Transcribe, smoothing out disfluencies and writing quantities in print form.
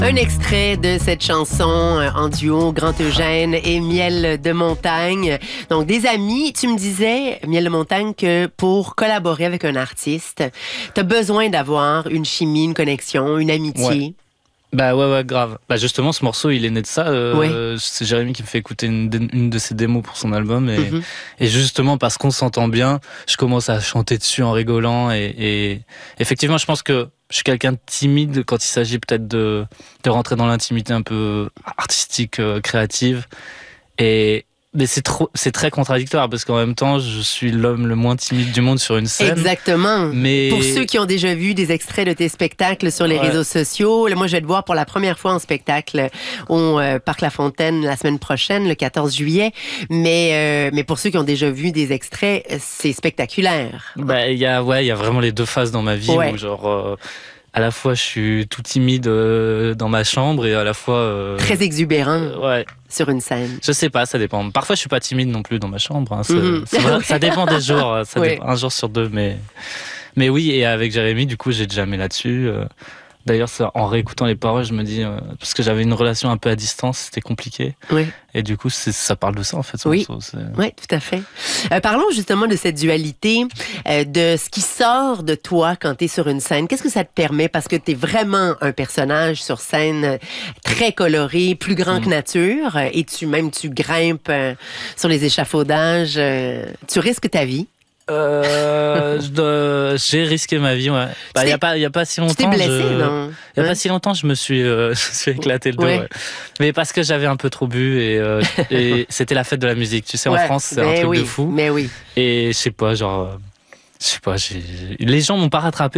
Un extrait de cette chanson en duo, Grand Eugène et Miel de Montagne. Donc, des amis, tu me disais, Miel de Montagne, que pour collaborer avec un artiste, t'as besoin d'avoir une chimie, une connexion, une amitié. Ouais. Bah ouais, grave. Bah justement, ce morceau, il est né de ça. Ouais. C'est Jérémy qui me fait écouter une de ses démos pour son album. Et justement, parce qu'on s'entend bien, je commence à chanter dessus en rigolant. Et effectivement, je pense que je suis quelqu'un de timide quand il s'agit peut-être de rentrer dans l'intimité un peu artistique, créative. Mais c'est très contradictoire parce qu'en même temps, je suis l'homme le moins timide du monde sur une scène. Exactement. Mais pour ceux qui ont déjà vu des extraits de tes spectacles sur les réseaux sociaux, là, moi, je vais te voir pour la première fois en spectacle au Parc La Fontaine la semaine prochaine, le 14 juillet. Mais pour ceux qui ont déjà vu des extraits, c'est spectaculaire. Bah, il y a vraiment les deux phases dans ma vie où genre, à la fois je suis tout timide dans ma chambre et à la fois très exubérant. Ouais. Sur une scène. Je sais pas, ça dépend. Parfois, je suis pas timide non plus dans ma chambre. Hein. Ça dépend des jours. Un jour sur deux, mais oui. Et avec Jérémy, du coup, j'ai jamais là-dessus. D'ailleurs, en réécoutant les paroles, je me dis parce que j'avais une relation un peu à distance, c'était compliqué. Oui. Et du coup, ça parle de ça en fait. Oui, tout à fait. Parlons justement de cette dualité, de ce qui sort de toi quand tu es sur une scène. Qu'est-ce que ça te permet? Parce que tu es vraiment un personnage sur scène très coloré, plus grand que nature, et tu grimpes sur les échafaudages. Tu risques ta vie. J'ai risqué ma vie, ouais. Bah, il y a pas si longtemps. Tu t'es blessé, non? Il y a pas si longtemps, je me suis éclaté le dos. Ouais. Mais parce que j'avais un peu trop bu et c'était la fête de la musique. Tu sais, en France, c'est un truc de fou. Mais oui. Et je sais pas, les gens m'ont pas rattrapé.